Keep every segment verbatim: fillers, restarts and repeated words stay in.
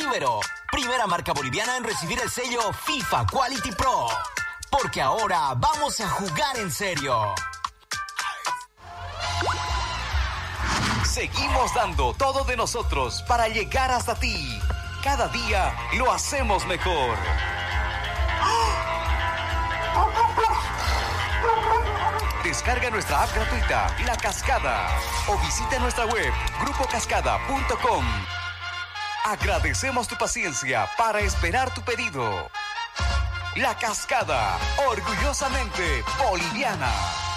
Ibero, primera marca boliviana en recibir el sello FIFA Quality Pro. Porque ahora vamos a jugar en serio. Seguimos dando todo de nosotros para llegar hasta ti. Cada día lo hacemos mejor. Descarga nuestra app gratuita, La Cascada, o visita nuestra web, grupo cascada punto com. Agradecemos tu paciencia para esperar tu pedido. La Cascada, orgullosamente boliviana.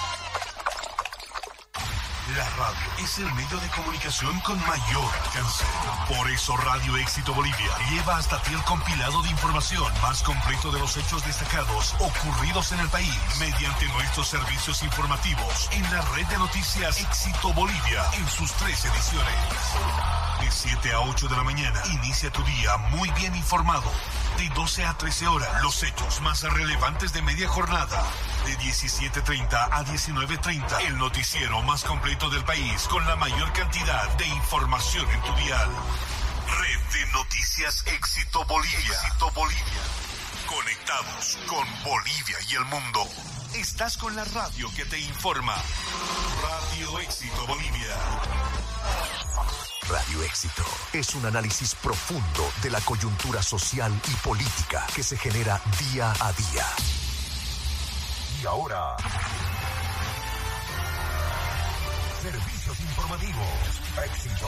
La radio es el medio de comunicación con mayor alcance. Por eso Radio Éxito Bolivia lleva hasta ti el compilado de información más completo de los hechos destacados ocurridos en el país mediante nuestros servicios informativos en la red de noticias Éxito Bolivia en sus tres ediciones. De siete a ocho de la mañana inicia tu día muy bien informado. De doce a trece horas, los hechos más relevantes de media jornada. De diecisiete treinta a diecinueve treinta, el noticiero más completo del país con la mayor cantidad de información en tu dial. Red de Noticias Éxito Bolivia. Éxito Bolivia. Conectados con Bolivia y el mundo. Estás con la radio que te informa. Radio Éxito Bolivia. Radio Éxito es un análisis profundo de la coyuntura social y política que se genera día a día. Y ahora, servicios informativos. Éxito.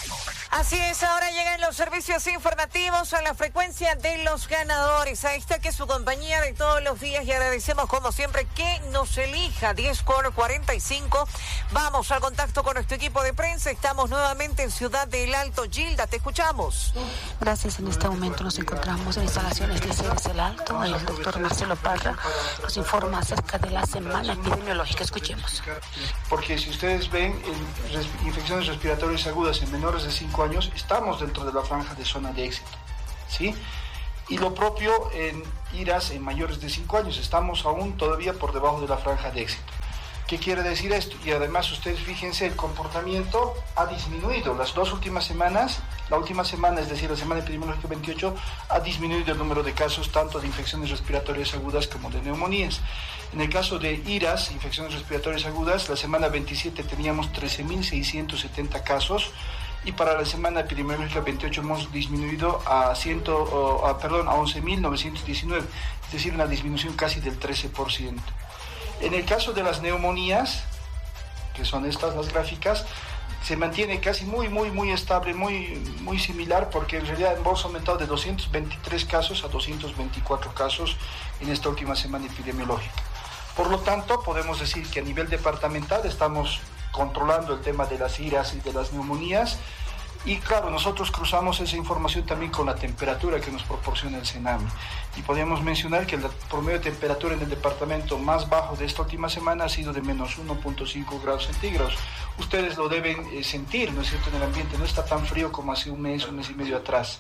Así es, ahora llegan los servicios informativos a la frecuencia de los ganadores. Ahí está, que es su compañía de todos los días, y agradecemos como siempre que nos elija. Diez con cuarenta y cinco. Vamos al contacto con nuestro equipo de prensa. Estamos nuevamente en Ciudad del Alto. Gilda, te escuchamos. Gracias. En este momento nos encontramos en instalaciones de Ceres el Alto. El doctor Marcelo Parra nos informa acerca de la semana epidemiológica. Escuchemos. Porque si ustedes ven en res- infecciones respiratorias agudas en menores de cinco años, estamos dentro de la franja de zona de éxito, ¿sí? Y lo propio en IRAS en mayores de cinco años, estamos aún todavía por debajo de la franja de éxito. ¿Qué quiere decir esto? Y además ustedes fíjense, el comportamiento ha disminuido. Las dos últimas semanas, la última semana, es decir, la semana epidemiológica veintiocho, ha disminuido el número de casos tanto de infecciones respiratorias agudas como de neumonías. En el caso de IRAS, infecciones respiratorias agudas, la semana veintisiete teníamos trece mil seiscientos setenta casos, y para la semana epidemiológica veintiocho hemos disminuido a, cien, oh, a, perdón, a once mil novecientos diecinueve, es decir, una disminución casi del trece por ciento. En el caso de las neumonías, que son estas las gráficas, se mantiene casi muy, muy, muy estable, muy, muy similar, porque en realidad hemos aumentado de doscientos veintitrés casos a doscientos veinticuatro casos en esta última semana epidemiológica. Por lo tanto, podemos decir que a nivel departamental estamos controlando el tema de las IRAS y de las neumonías, y claro, nosotros cruzamos esa información también con la temperatura que nos proporciona el CENAMI, y podríamos mencionar que el promedio de temperatura en el departamento más bajo de esta última semana ha sido de menos uno punto cinco grados centígrados. Ustedes lo deben eh, sentir, ¿no es cierto?, en el ambiente, no está tan frío como hace un mes, un mes y medio atrás.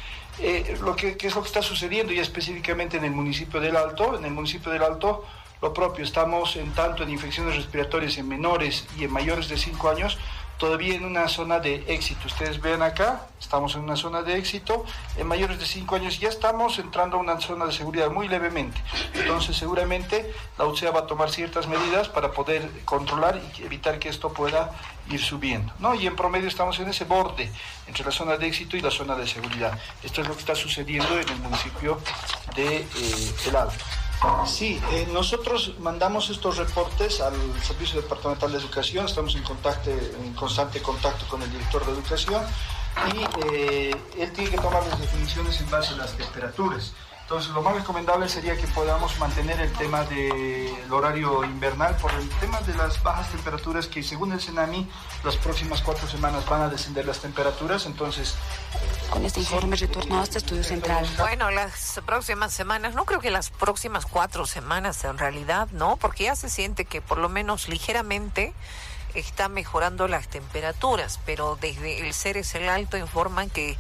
Eh, lo que, ¿qué es lo que está sucediendo? Y específicamente en el municipio del Alto, en el municipio del Alto, lo propio, estamos en tanto en infecciones respiratorias en menores y en mayores de cinco años, todavía en una zona de éxito. Ustedes ven acá, estamos en una zona de éxito. En mayores de cinco años ya estamos entrando a una zona de seguridad muy levemente. Entonces seguramente la U C A va a tomar ciertas medidas para poder controlar y evitar que esto pueda ir subiendo, ¿no? Y en promedio estamos en ese borde entre la zona de éxito y la zona de seguridad. Esto es lo que está sucediendo en el municipio de eh, El Alto. Sí, eh, nosotros mandamos estos reportes al Servicio Departamental de Educación, estamos en, contacto, en constante contacto con el director de Educación, y eh, él tiene que tomar las definiciones en base a las temperaturas. Entonces, lo más recomendable sería que podamos mantener el tema del horario invernal por el tema de las bajas temperaturas, que según el CENAMI, las próximas cuatro semanas van a descender las temperaturas. Entonces, con este informe retornó a este estudio central. Bueno, las próximas semanas, no creo que las próximas cuatro semanas en realidad, ¿no? Porque ya se siente que por lo menos ligeramente está mejorando las temperaturas, pero desde el Ceres el Alto informan que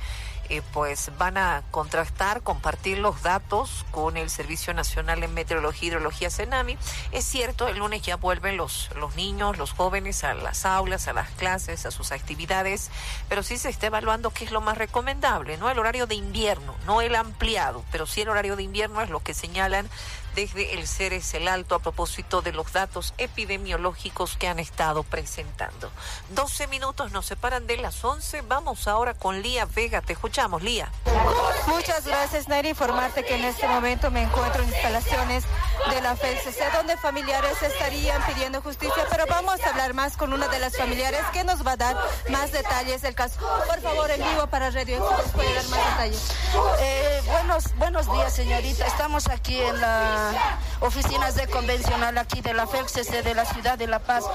eh, pues van a contrastar, compartir los datos con el Servicio Nacional en Meteorología y Hidrología, CENAMI. Es cierto, el lunes ya vuelven los, los niños, los jóvenes a las aulas, a las clases, a sus actividades, pero sí se está evaluando qué es lo más recomendable, ¿no? El horario de invierno, no el ampliado, pero sí el horario de invierno es lo que señalan desde el Ceres El Alto a propósito de los datos epidemiológicos que han estado presentando. doce minutos nos separan de las once. Vamos ahora con Lía Vega. Te escuchamos, Lía. Muchas gracias, Naira. Informarte que en este momento me encuentro en instalaciones de la F E C C, donde familiares estarían pidiendo justicia, pero vamos a hablar más con una de las familiares que nos va a dar más detalles del caso. Por favor, en vivo para Radio Éxito, ¿nos puede dar más detalles? Eh, buenos, buenos días, señorita. Estamos aquí en las oficinas de convencional aquí de la F E C C de la ciudad de La Paz.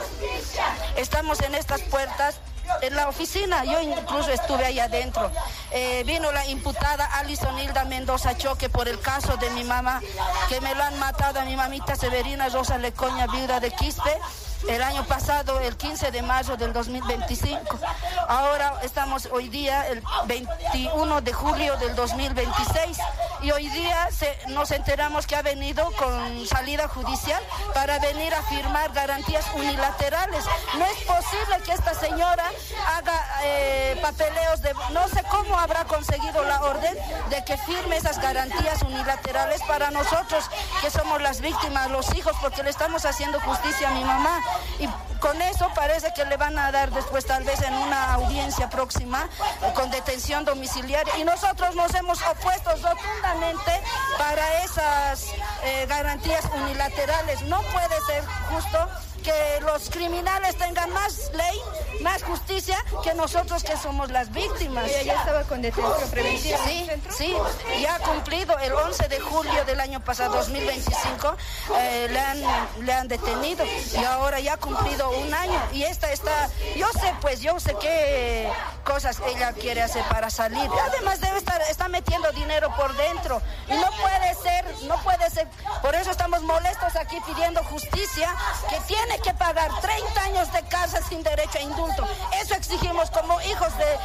Estamos en estas puertas. En la oficina, yo incluso estuve ahí adentro. Eh, vino la imputada Alison Hilda Mendoza Choque por el caso de mi mamá, que me lo han matado a mi mamita Severina Rosa Lecoña, viuda de Quispe, el año pasado, el quince de marzo del dos mil veinticinco. Ahora estamos hoy día, el veintiuno de julio del dos mil veintiséis, y hoy día se, nos enteramos que ha venido con salida judicial para venir a firmar garantías unilaterales. No es posible que esta señora haga eh, papeleos de... No sé cómo habrá conseguido la orden de que firme esas garantías unilaterales para nosotros, que somos las víctimas, los hijos, porque le estamos haciendo justicia a mi mamá. Y con eso parece que le van a dar después, tal vez en una audiencia próxima, eh, con detención domiciliaria. Y nosotros nos hemos opuesto rotundamente para esas eh, garantías unilaterales. No puede ser justo que los criminales tengan más ley, más justicia que nosotros, que somos las víctimas. ¿Ella ya estaba con detención preventiva? Sí, sí, ya ha cumplido el once de julio del año pasado, dos mil veinticinco, eh, le, han, le han detenido y ahora ya ha cumplido un año. Y esta está, yo sé pues, yo sé qué cosas ella quiere hacer para salir. Además debe estar, está metiendo dinero por dentro y no puede ser, no puede ser. Por eso estamos molestos aquí pidiendo justicia, que tiene que pagar treinta años de cárcel sin derecho a indulto. Eso exigimos como hijos de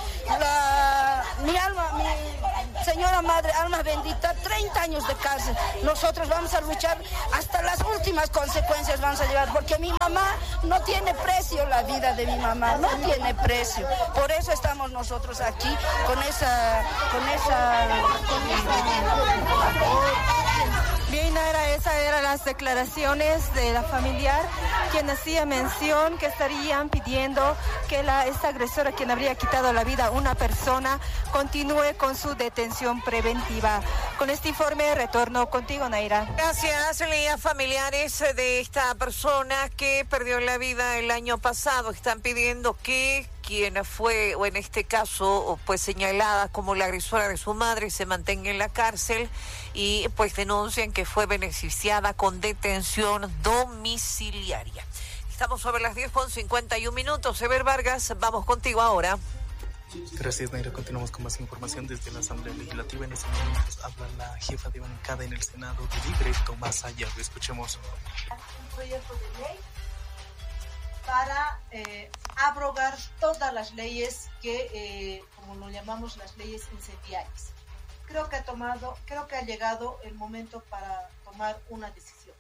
la, mi alma, mi señora madre, alma bendita, treinta años de cárcel. Nosotros vamos a luchar hasta las últimas consecuencias, vamos a llegar, porque mi mamá no tiene precio, la vida de mi mamá no tiene precio. Por eso estamos nosotros aquí con esa, con esa, con esa... Bien, Naira, esas eran las declaraciones de la familiar, quien hacía mención que estarían pidiendo que la, esta agresora, quien habría quitado la vida a una persona, continúe con su detención preventiva. Con este informe retorno contigo, Naira. Gracias, Lía. Familiares de esta persona que perdió la vida el año pasado están pidiendo que quien fue, o en este caso, pues señalada como la agresora de su madre, se mantenga en la cárcel y pues denuncian que fue beneficiada con detención domiciliaria. Estamos sobre las diez con cincuenta y un minutos. Eber Vargas, vamos contigo ahora. Gracias, Naira. Continuamos con más información desde la Asamblea Legislativa. En estos momentos habla la jefa de bancada en el Senado de Libre, Tomás Ayala. Escuchemos. Un proyecto de ley para eh, abrogar todas las leyes que, eh, como lo llamamos, las leyes incendiarias. Creo que ha tomado, creo que ha llegado el momento para tomar una decisión.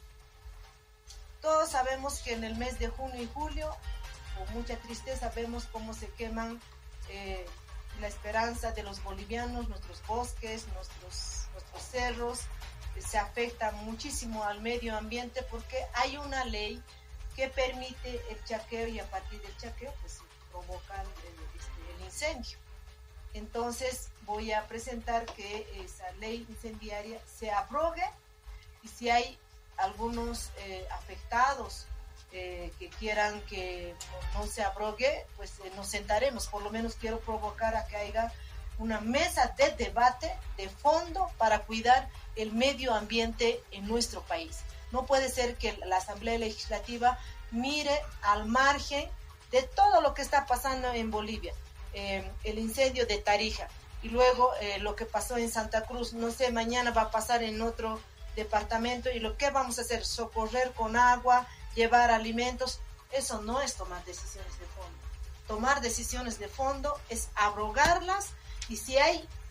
Todos sabemos que en el mes de junio y julio, con mucha tristeza, vemos cómo se queman eh, la esperanza de los bolivianos, nuestros bosques, nuestros, nuestros cerros, eh, se afecta muchísimo al medio ambiente porque hay una ley que permite el chaqueo y a partir del chaqueo pues se provoca el, este, el incendio. Entonces voy a presentar que esa ley incendiaria se abrogue y si hay algunos eh, afectados eh, que quieran que no, no se abrogue, pues eh, nos sentaremos. Por lo menos quiero provocar a que haya una mesa de debate de fondo para cuidar el medio ambiente en nuestro país. No puede ser que la Asamblea Legislativa mire al margen de todo lo que está pasando en Bolivia. Eh, el incendio de Tarija y luego eh, lo que pasó en Santa Cruz, no sé, mañana va a pasar en otro departamento y lo que vamos a hacer, socorrer con agua, llevar alimentos. Eso no es tomar decisiones de fondo. Tomar decisiones de fondo es abrogarlas y si hay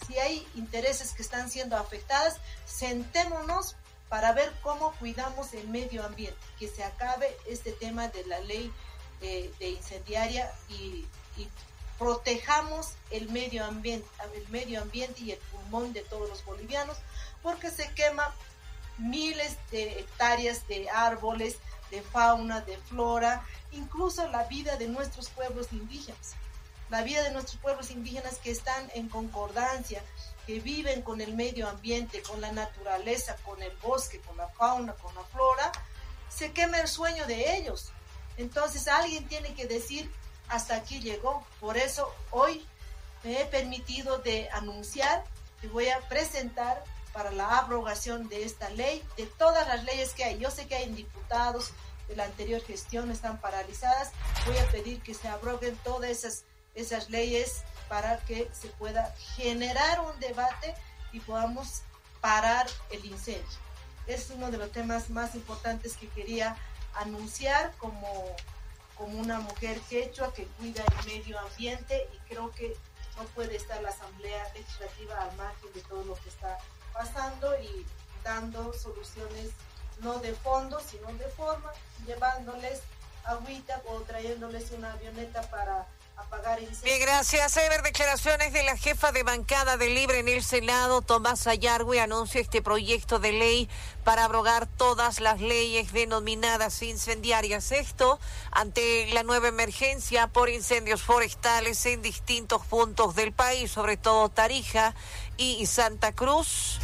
si hay intereses que están siendo afectadas, sentémonos para ver cómo cuidamos el medio ambiente, que se acabe este tema de la ley eh, de incendiaria y, y protejamos el medio ambiente, el medio ambiente y el pulmón de todos los bolivianos, porque se quema miles de hectáreas de árboles, de fauna, de flora, incluso la vida de nuestros pueblos indígenas, la vida de nuestros pueblos indígenas que están en concordancia, que viven con el medio ambiente, con la naturaleza, con el bosque, con la fauna, con la flora, se quema el sueño de ellos. Entonces alguien tiene que decir, hasta aquí llegó. Por eso hoy me he permitido de anunciar que voy a presentar para la abrogación de esta ley, de todas las leyes que hay. Yo sé que hay diputados de la anterior gestión, están paralizadas. Voy a pedir que se abroguen todas esas, esas leyes para que se pueda generar un debate y podamos parar el incendio. Es uno de los temas más importantes que quería anunciar como, como una mujer quechua que cuida el medio ambiente, y creo que no puede estar la Asamblea Legislativa al margen de todo lo que está pasando y dando soluciones no de fondo, sino de forma, llevándoles agüita o trayéndoles una avioneta para apagar incendios. Bien, gracias, Ever. Declaraciones de la jefa de bancada de Libre en el Senado, Tomasa Yarwi, anuncia este proyecto de ley para abrogar todas las leyes denominadas incendiarias. Esto ante la nueva emergencia por incendios forestales en distintos puntos del país, sobre todo Tarija y Santa Cruz.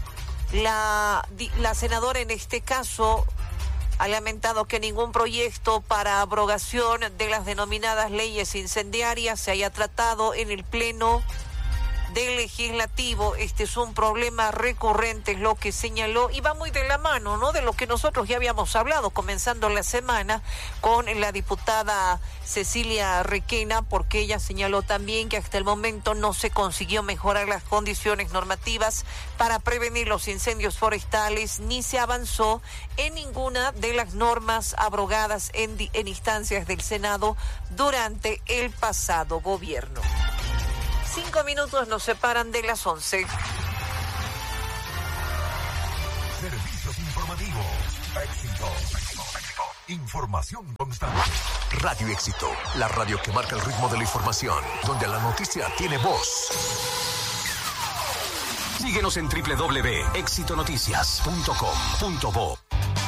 La, la senadora en este caso ha lamentado que ningún proyecto para abrogación de las denominadas leyes incendiarias se haya tratado en el Pleno del Legislativo. Este es un problema recurrente, es lo que señaló, y va muy de la mano, ¿no?, de lo que nosotros ya habíamos hablado comenzando la semana con la diputada Cecilia Requena, porque ella señaló también que hasta el momento no se consiguió mejorar las condiciones normativas para prevenir los incendios forestales, ni se avanzó en ninguna de las normas abrogadas en, en instancias del Senado durante el pasado gobierno. Cinco minutos nos separan de las once. Servicios informativos. Éxito. Éxito, éxito. Información constante. Radio Éxito, la radio que marca el ritmo de la información, donde la noticia tiene voz. Síguenos en doble u doble u doble u punto éxito noticias punto com punto bo.